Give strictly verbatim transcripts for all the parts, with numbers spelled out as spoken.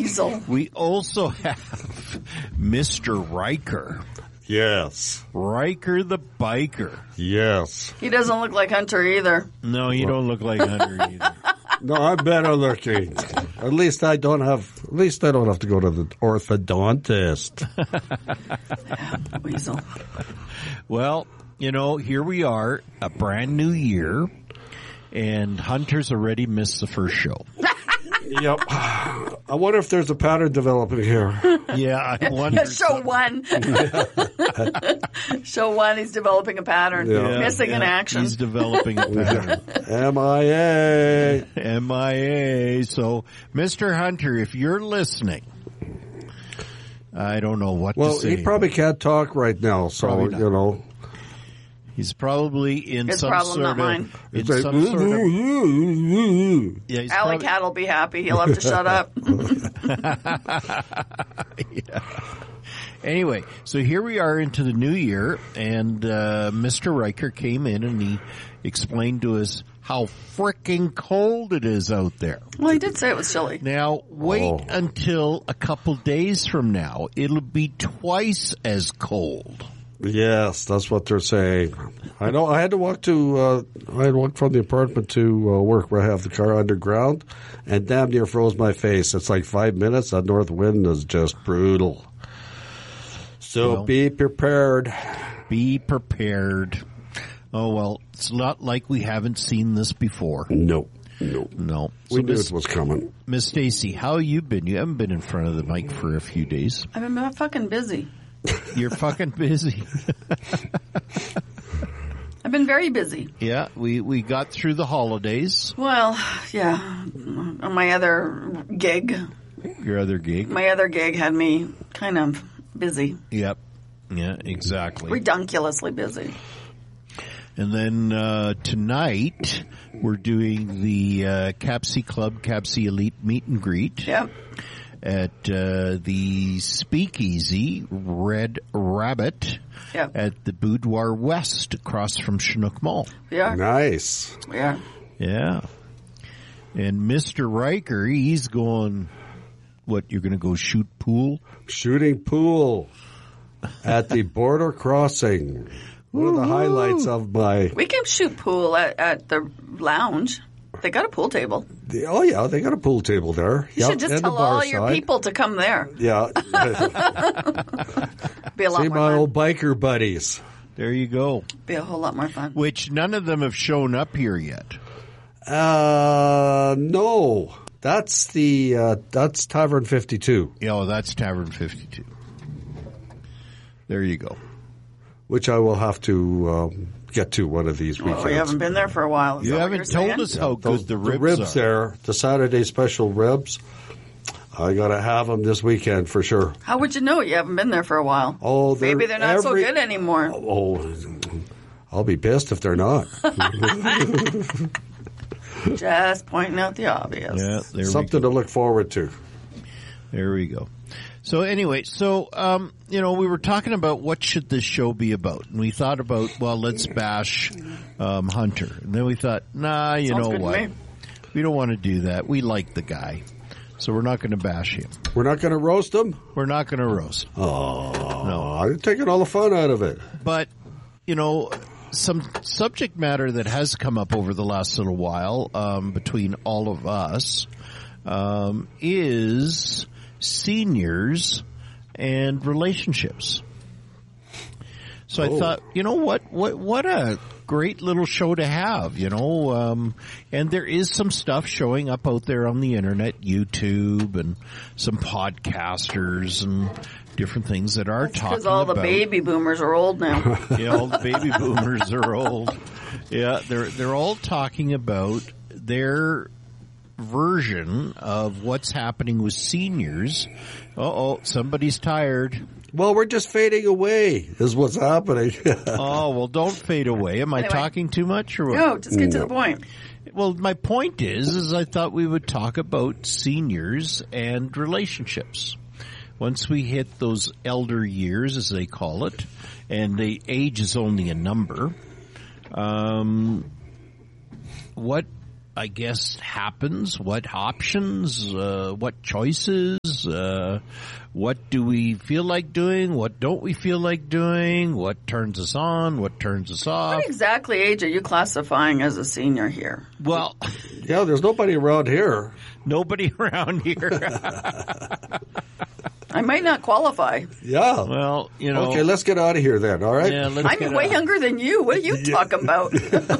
Weasel. We also have Mister Riker. Yes. Riker the biker. Yes. He doesn't look like Hunter either. No, you don't look like Hunter either. No, I'm better looking. At least I don't have. At least I don't have to go to the orthodontist. Yeah, Weasel. Well, you know, here we are, a brand new year, and Hunter's already missed the first show. Yep. I wonder if there's a pattern developing here. Yeah, I wonder. Show one. Show one, he's developing a pattern. Yeah. Missing Yeah, in action. He's developing a pattern. M I A. M I A. So, Mister Hunter, if you're listening, I don't know what Well, to say. he probably can't talk right now, so, Probably not. you know. He's probably in His some problem, sort not of... mine. In It's like, some sort of... Yeah, he's Alley probably- Cat will be happy. He'll have to shut up. Yeah. Anyway, so here we are into the new year, and uh, Mister Riker came in and he explained to us how frickin' cold it is out there. Well, he did say it was chilly. Now, wait Oh. until a couple days from now. It'll be twice as cold. Yes, that's what they're saying. I know. I had to walk to. Uh, I had to walk from the apartment to uh, work where I have the car underground, and damn near froze my face. It's like five minutes. That north wind is just brutal. So Well. be prepared. Be prepared. Oh, well, it's not like we haven't seen this before. No, no. No. We So, knew Miss, it was coming. Miss Stacy, how you been? You haven't been in front of the mic for a few days. I've been fucking busy. You're fucking busy. I've been very busy. Yeah, we, we got through the holidays. Well, yeah. On my other gig, Your other gig. my other gig had me kind of busy. Yep. Yeah, exactly. Redunculously busy. And then uh, tonight we're doing the uh, Capsy Club, Capsy Elite meet and greet Yep. at uh, the Speakeasy Red Rabbit Yep. at the Boudoir West across from Chinook Mall. We are. Nice. We are. Yeah. And Mister Riker, he's going, what, you're going to go shoot pool? Shooting pool at the border crossing. One of the highlights of my. We can shoot pool at, at the lounge. They got a pool table. The, oh yeah, they got a pool table there. You Yep, should just and the tell bar all your side. people to come there. Yeah. Be a lot See more my fun. old biker buddies. There you go. Be a whole lot more fun. Which none of them have shown up here yet. Uh, no, that's the uh, that's Tavern fifty-two, Oh, that's Tavern fifty-two. There you go. which I will have to um, get to one of these weekends. Well, we haven't been there for a while. Is You that what haven't you're told saying? us how Those- good the ribs, ribs are. there, the Saturday special ribs. I gotta have them this weekend for sure. How would you know? You haven't been there for a while. Oh, they're Maybe they're not so every- good anymore. Oh, I'll be pissed if they're not. Just pointing out the obvious. Yeah, there Something we go. to look forward to. There we go. So anyway, so um, you know, we were talking about what should this show be about, and we thought about, well, let's bash um, Hunter, and then we thought, nah, you Sounds know good to what, me. we don't want to do that. We like the guy, so we're not going to bash him. We're not going to roast them. We're not going to roast. Oh, no, I'm taking all the fun out of it. But, you know, some subject matter that has come up over the last little while um, between all of us um, is seniors and relationships. So Oh. I thought, you know what, what, what a great little show to have, you know, um, and there is some stuff showing up out there on the internet, YouTube, and some podcasters and different things that are talking Because all the about. baby boomers are old now. Yeah, all the baby boomers are old. Yeah, they're they're all talking about their version of what's happening with seniors. Uh-oh, somebody's tired. Well, we're just fading away is what's happening. Oh, well, don't fade away. Am I Anyway. talking too much or what? No, just get to the point. Well, my point is, is I thought we would talk about seniors and relationships. Once we hit those elder years, as they call it, and the age is only a number, um, what I guess, happens, what options, uh, what choices, uh, what do we feel like doing, what don't we feel like doing, what turns us on, what turns us off. What exactly age are you classifying as a senior here? Well, Yeah, there's nobody around here. nobody around here. I might not qualify. Yeah. Well, you know. Okay, let's get out of here then, all right? Yeah, let's I'm get way out. younger than you. What are you talking about?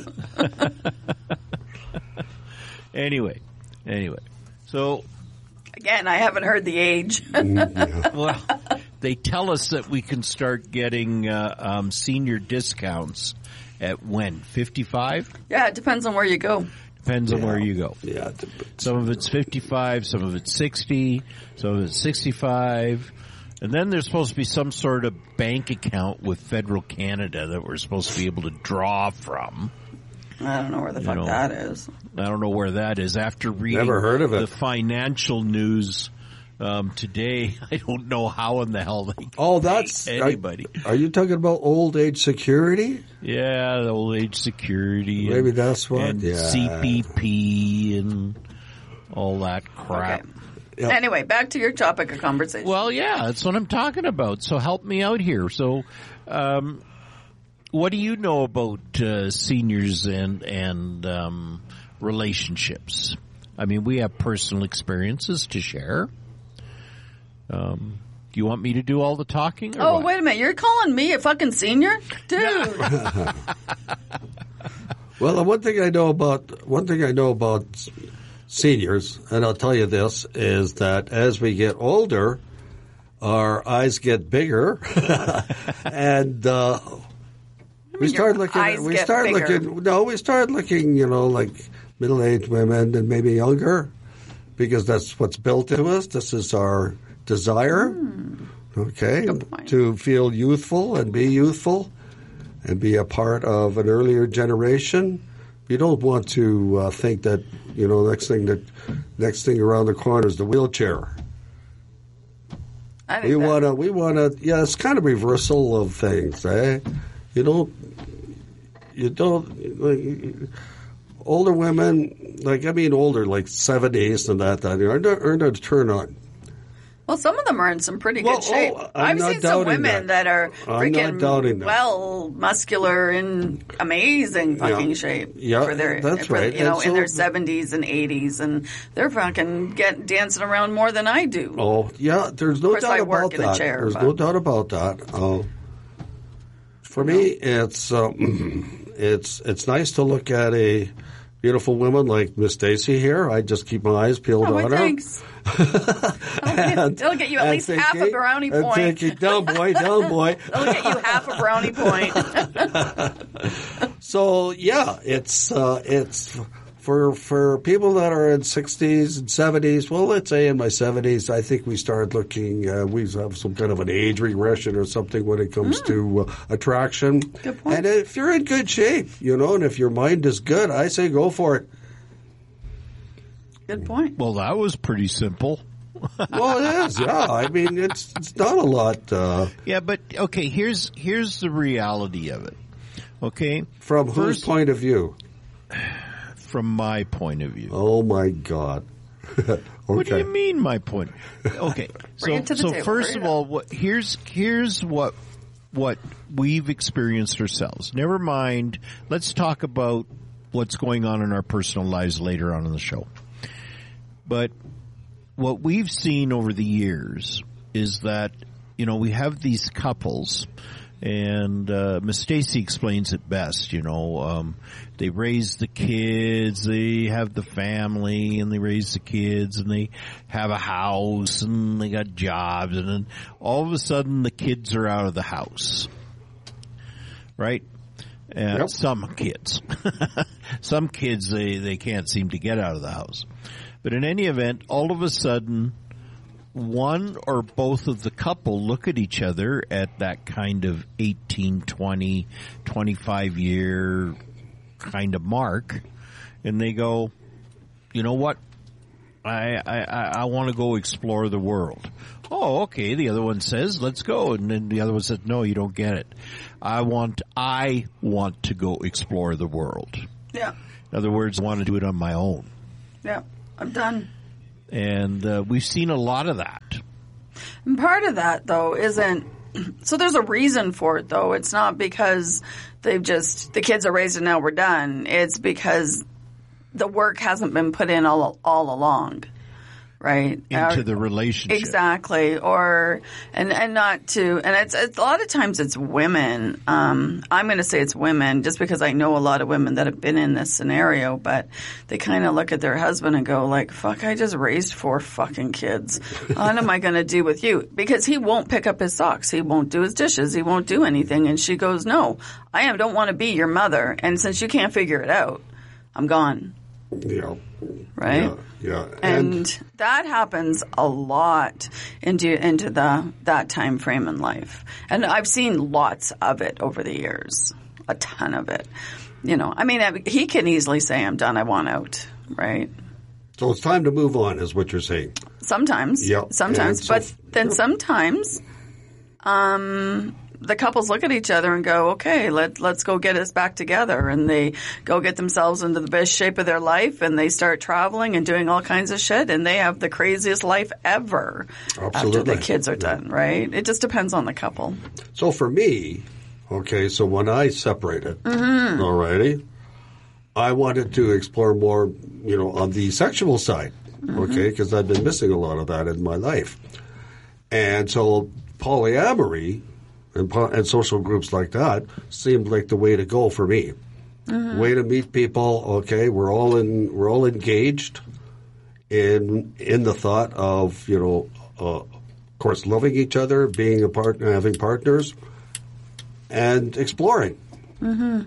Anyway, anyway. So, Again, I haven't heard the age. well, they tell us that we can start getting uh, um, senior discounts at when? fifty-five? Yeah, it depends on where you go. Depends on where you go. Yeah. Some of it's fifty-five, some of it's sixty, some of it's sixty-five. And then there's supposed to be some sort of bank account with Federal Canada that we're supposed to be able to draw from. I don't know where the fuck know. that is. I don't know where that is. After reading Never heard of it. the financial news um, today, I don't know how in the hell they can Oh, that's pay anybody. Are, are you talking about old age security? Yeah, the old age security. Maybe and, that's what. and Yeah. C P P and all that crap. Okay. Yep. Anyway, back to your topic of conversation. Well, yeah, that's what I'm talking about. So help me out here. So, um, what do you know about uh, seniors and and um, relationships? I mean, we have personal experiences to share. Um, do you want me to do all the talking? Or oh, what? wait a minute. You're calling me a fucking senior? Dude. Well, the one thing I know about one thing I know about seniors, and I'll tell you this, is that as we get older, our eyes get bigger, and uh, we start your looking. eyes we get start bigger? looking. No, we start looking. You know, like middle-aged women and maybe younger, because that's what's built to us. This is our desire. Hmm. Okay, point. to feel youthful and be youthful, and be a part of an earlier generation. You don't want to uh, think that, you know, next thing that next thing around the corner is the wheelchair. I think We that- want to, we want to, yeah, it's kind of reversal of things, eh? You don't, you don't, like, older women, like, I mean, older, like seventies and that, that, aren't, aren't a turn on. Well, some of them are in some pretty Well, good shape. oh, I'm I've not seen some doubting women that. that, are I'm not freaking doubting that. well, muscular and amazing fucking Yeah. shape. Yeah, for their, that's for, right. You know, And in so- their seventies and eighties, and they're fucking get dancing around more than I do. Oh, yeah, there's no course, doubt I work about in a that. chair, there's but- no doubt about that. Uh, for me, it's um, it's it's nice to look at a beautiful woman like Miss Stacy here. I just keep my eyes peeled Oh, on well, her. thanks. It'll get- it'll get you at And least half a thinking- brownie and point. thinking, down boy, down boy. It'll get you half a brownie point. So yeah, it's uh, it's for for people that are in sixties and seventies. Well, let's say in my seventies, I think we start looking. Uh, we have some kind of an age regression or something when it comes to uh, attraction. Good point. And if you're in good shape, you know, and if your mind is good, I say go for it. Good point. Well, that was pretty simple. Well, it is. Yeah, I mean, it's it's not a lot. Uh, Yeah, but okay, here's here's the reality of it. Okay, from whose First- point of view? from my point of view. Oh my God. Okay. What do you mean, my point? Okay, so it to the so table. first Bring of it all, what, here's here's what what we've experienced ourselves. Never mind. Let's talk about what's going on in our personal lives later on in the show. But what we've seen over the years is that, you know, we have these couples, and uh, Miss Stacy explains it best. You know, um, they raise the kids, they have the family, and they raise the kids, and they have a house, and they got jobs, and then all of a sudden the kids are out of the house, right? Uh, Yep. Some kids, some kids they they can't seem to get out of the house. But in any event, all of a sudden, one or both of the couple look at each other at that kind of eighteen, twenty, twenty-five year kind of mark, and they go, you know what? I, I, I, I want to go explore the world. Oh, okay. The other one says, let's go. And then the other one says, no, you don't get it. I want, I want to go explore the world. Yeah. In other words, I want to do it on my own. Yeah, I'm done. And uh, we've seen a lot of that. And part of that, though, isn't – so there's a reason for it, though. It's not because they've just – the kids are raised and now we're done. It's because the work hasn't been put in all all along. Right. Into uh, the relationship. Exactly. Or, and, and not to, and it's, it's a lot of times it's women. Um, I'm going to say it's women just because I know a lot of women that have been in this scenario, but they kind of look at their husband and go like, fuck, I just raised four fucking kids. What am I going to do with you? Because he won't pick up his socks. He won't do his dishes. He won't do anything. And she goes, no, I am, don't want to be your mother. And since you can't figure it out, I'm gone. Yeah. Right? Yeah. Yeah. And, And that happens a lot into into the that time frame in life. And I've seen lots of it over the years. A ton of it. You know, I mean, he can easily say, I'm done, I want out, right? so it's time to move on is what you're saying. Sometimes. Yeah. Sometimes. And so- but then yeah. sometimes um, the couples look at each other and go, okay, let, let's go get us back together. And they go get themselves into the best shape of their life and they start traveling and doing all kinds of shit and they have the craziest life ever after Absolutely. the kids are done, right? It just depends on the couple. So for me, okay, so when I separated, Mm-hmm. alrighty, I wanted to explore more, you know, on the sexual side, Mm-hmm. okay, because I've been missing a lot of that in my life. And so polyamory and, po- and social groups like that seemed like the way to go for me. Mm-hmm. Way to meet people, okay, we're all in, we're all engaged in in the thought of, you know, uh, of course, loving each other, being a partner, having partners, and exploring. Mm-hmm.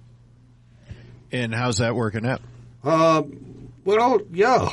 And how's that working out? Well, yeah.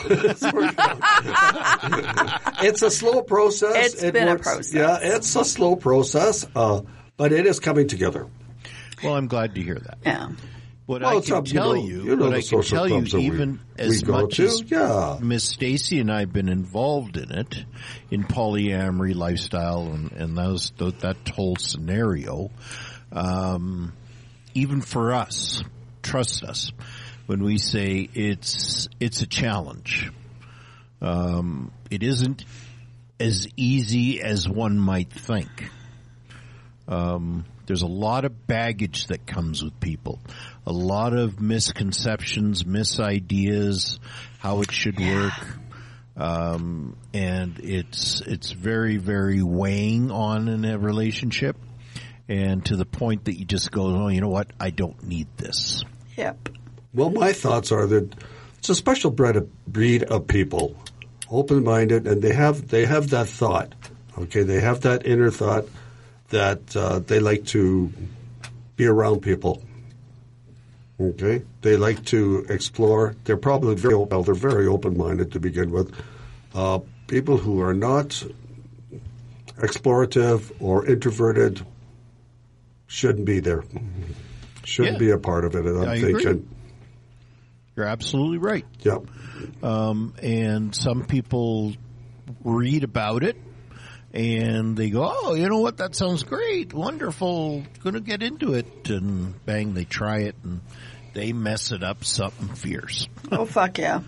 It's a slow process. It's It been a works- process. Yeah, it's a slow process, uh, but it is coming together. Well, I'm glad to hear that. Yeah. What Well, I it's can up- you tell know- you, you know what the I can social tell you, clubs that we- even we as go much to, as yeah. Miss Stacy and I have been involved in it, in polyamory lifestyle and, and those, that whole scenario, um, even for us, trust us, when we say it's it's a challenge. Um, it isn't as easy as one might think. Um, there's a lot of baggage that comes with people, a lot of misconceptions, misideas, how it should work, um, and it's it's very very weighing on in a relationship, and to the point that you just go, oh, you know what, I don't need this. Yep. Well, my thoughts are that it's a special breed of, breed of people, open-minded, and they have they have that thought. Okay, they have that inner thought that uh, they like to be around people. Okay, they like to explore. They're probably very well. They're very open-minded to begin with. Uh, people who are not explorative or introverted shouldn't be there. Shouldn't Yeah. be a part of it. I'm I thinking. agree. You're absolutely right. Yep. Um, and some people read about it and they go, oh, you know what? That sounds great. Wonderful. Going to get into it. And bang, they try it and they mess it up something fierce. Oh, fuck yeah.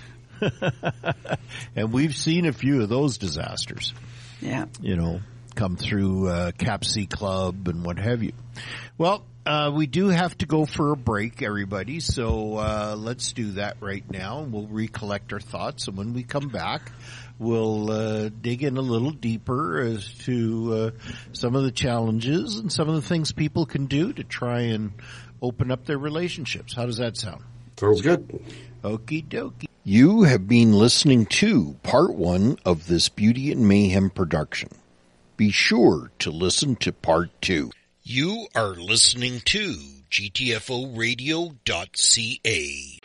And we've seen a few of those disasters, Yeah. you know, come through uh, Cap C Club and what have you. Well, Uh, we do have to go for a break, everybody, so uh, let's do that right now, and we'll recollect our thoughts, and when we come back, we'll uh, dig in a little deeper as to uh, some of the challenges and some of the things people can do to try and open up their relationships. How does that sound? Sounds good. Okie dokie. You have been listening to part one of this Beauty and Mayhem production. Be sure to listen to part two. You are listening to G T F O radio dot C A.